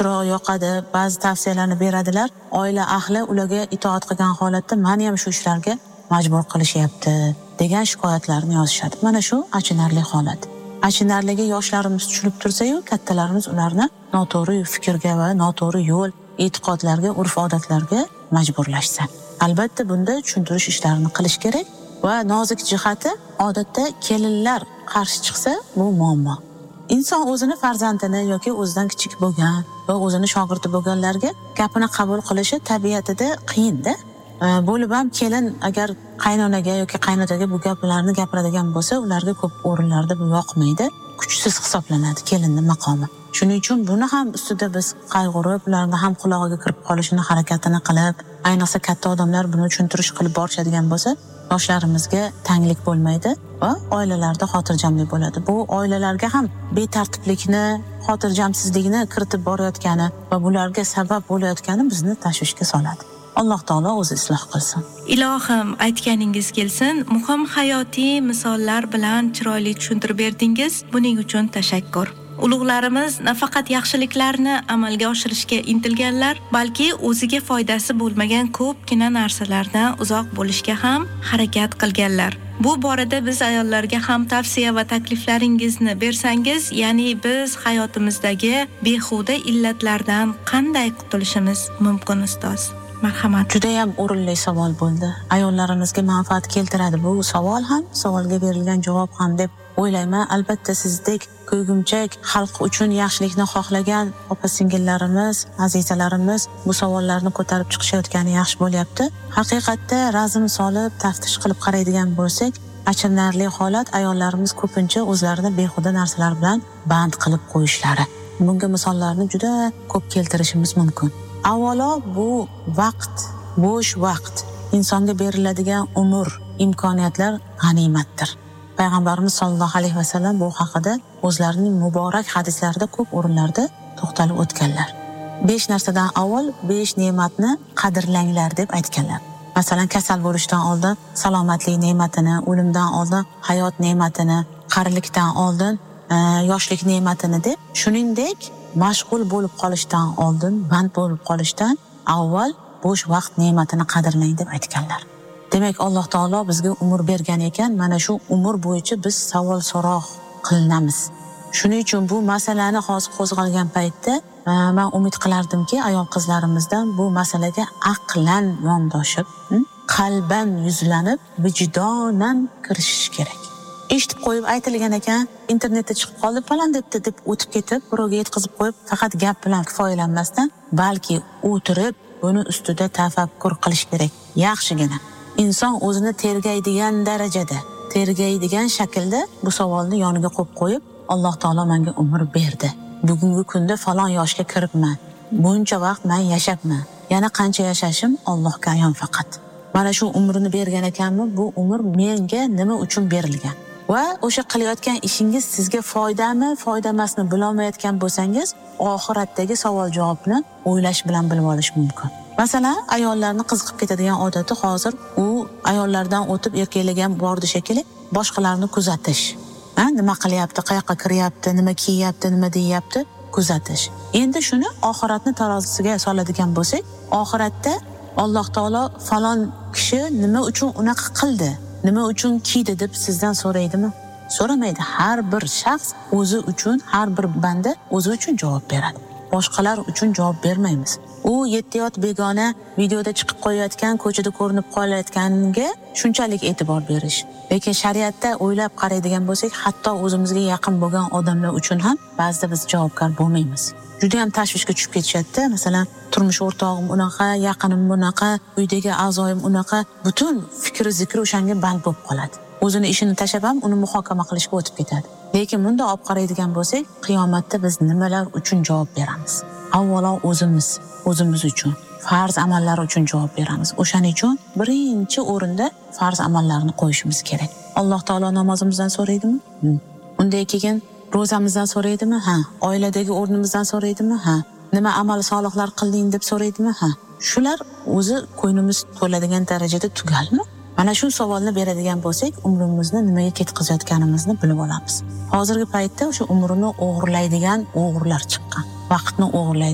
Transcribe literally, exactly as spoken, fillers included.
yoqadi, ba'zi tavsiyalarni beradilar. Oila ahli ularga itoat qilgan holatda meni ham shu ishlarga majbur qilishyapti degan shikoyatlarni yozishadi. Mana shu achinarli holat. Achinarligi yoshlarimiz tushunib tursa-yu, kattalarimiz ularni noto'g'ri fikrga va noto'g'ri yo'l, e'tiqodlarga, urf-odatlarga majburlashsa. Albatta bunda tushuntirish ishlarini qilish kerak va nozik jihati odatda kelinlar qarshi chiqsa bu muammo. Inson o'zini farzandini yoki o'zidan kichik bo'lgan va o'zini shogirdi bo'lganlarga gapini qabul qilishi tabiatida qiyin-da. Bo'lib ham kelin agar qaynonaga yoki qaynotaga bu gaplarni gapiradigan bo'lsa, ularga ko'p o'rinlarda bu yoqmaydi. Kuchsiz hisoblanadi kelinning maqomi. Shuning uchun buni ham ustida biz qayg'urib, ularni ham qulog'iga kirib qolishini harakatini qilib, ayniqsa katta odamlar buni tushuntirish qilib borishadigan bo'lsa, yoshlarimizga tanglik bo'lmaydi va oilalarda xotirjamlik bo'ladi. Bu oilalarga ham betartiblikni, xotirjamsizlikni kiritib borayotgani va bularga sabab bo'layotgani bizni tashvishga soladi. Alloh taolo o'zi isloh qilsin. Ilohim, aytganingiz kelsin. Muhim hayotiy misollar bilan chiroyli tushuntirib berdingiz. Buning uchun tashakkur. Ulug'larimiz nafaqat yaxshiliklarni amalga oshirishga intilganlar, balki o'ziga foydasi bo'lmagan ko'pgina narsalardan uzoq bo'lishga ham harakat qilganlar. Bu borada biz ayollarga ham tavsiya va takliflaringizni bersangiz, ya'ni biz hayotimizdagi behuda illatlardan qanday qutulishimiz mumkin ustoz? Marhamat. Juda ham o'rinli savol bo'ldi. Ayollarimizga manfaat keltiradi bu savol ham, savolga berilgan javob ham deb o'ylayman. Albatta sizdek ko'ygimchak xalq uchun yaxshilikni xohlagan opa-singillarimiz, azizalarimiz bu savollarni ko'tarib chiqishayotgani yaxshi bo'lyapti. Haqiqatda razm solib, taftish qilib qaraydigan bo'lsak, achinarli holat ayollarimiz ko'pincha o'zlarini behuda narsalar bilan band qilib qo'yishlari. Bunga misollarni juda ko'p keltirishimiz mumkin. Avvalo bu vaqt, bo'sh vaqt, insonga beriladigan umr, imkoniyatlar g'animatdir. Payg'ambarimiz sollallohu alayhi vasallam bu haqida o'zlarining muborak hadislarida ko'p o'rinlarda to'xtalib o'tganlar. besh narsadan avval besh ne'matni qadrlanglar deb aytganlar. Masalan, kasal bo'lishdan oldin salomatlik ne'matini, o'limdan oldin hayot ne'matini, qarilikdan oldin e, yoshlik ne'matini deb, shuningdek mashg'ul bo'lib qolishdan oldin, band bo'lib qolishdan avval bo'sh vaqt ne'matini qadrlang deb aytganlar. Demak, Alloh taolo bizga umr bergan ekan, mana shu umr bo'yicha biz savol so'roq qilinamiz. Shuning uchun bu masalani hozir qo'zg'algan paytda men umid qilardimki, ayol qizlarimizdan bu masalaga aqlan yondoshib, qalban yuzlanib, vijdonan kirishish kerak. Eshitib qo'yib aytilgan ekan, internetda chiqib qoldi, falan debdi deb o'tib ketib, birovga yetkazib qo'yib, faqat gap bilan kifoyalanmasdan, balki o'tirib, buni ustida tafakkur qilish kerak. Yaxshigina inson o'zini tergaydigan darajada, tergaydigan shaklda bu savolni yoniga qo'yib qo'yib, Alloh taolo menga umr berdi. Bugungi kunda falon yoshga kiribman. Buncha vaqt men yashabman. Yana qancha yashashim Allohga ayon faqat. Mana shu umrini bergan ekanmi, bu umr menga nima uchun berilgan? Va o'sha qilayotgan ishingiz sizga foydami, foyda emasmi bilolmayotgan bo'lsangiz, oxiratdagi savol-javobni o'ylash bilan bilib olish mumkin. Masalan, ayollarni qiziqib ketadigan odati hozir u ayollardan o'tib erkaklarga bordi shekilli, boshqalarni kuzatish. Ha, nima qilyapti, qayoqqa kiryapti, nima kiyyapti, nima deyapti, kuzatish. Endi shuni oxiratni tarozisiga soladigan bo'lsak, oxiratda Alloh taolo falon kishi nima uchun unaqa qildi, nima uchun kiydi deb sizdan so'raydimi? So'ramaydi. Har bir shaxs o'zi uchun, har bir banda o'zi uchun javob beradi. Boshqalar uchun javob bermaymiz. U yettiyot begona videoda chiqib qo'yayotgan, ko'chada ko'rinib qolayotganiga shunchalik e'tibor berish. Lekin shariatda o'ylab qaraydigan bo'lsak, hatto o'zimizga yaqin bo'lgan odamlar uchun ham ba'zida biz javobgar bo'lmaymiz. Juda ham tashvishga tushib ketishadi. Masalan, turmush o'rtog'im unaqa, yaqinim bunaqa, uydagi a'zoyim unaqa, butun fikri zikri o'shanga band bo'lib qoladi. O'zini ishini tashlab ham uni muhokama qilishga o'tib ketadi. Lekin bunda olib qaraydigan bo'lsak, qiyomatda biz nimalar uchun javob beramiz? Avvalo o'zimiz, o'zimiz uchun, farz amallar uchun javob beramiz. O'shaning uchun birinchi o'rinda farz amallarni qo'yishimiz kerak. Alloh taolo namozimizdan so'raydimi? Undan keyin ro'zamizdan so'raydimi? Ha. Oiladagi o'rnimizdan so'raydimi? Ha. Nima amal solihlar qilding deb so'raydimi? Ha. Shular o'zi ko'nglimiz to'ladigan darajada tugalmi? Mana shu savolni beradigan bo'lsak, umrimizni nimaga ketkazayotganimizni bilib olamiz. Hozirgi paytda o'sha umrini o'g'irlaydigan o'g'irlar chiqqan. Vaqtni o'g'irlaydi.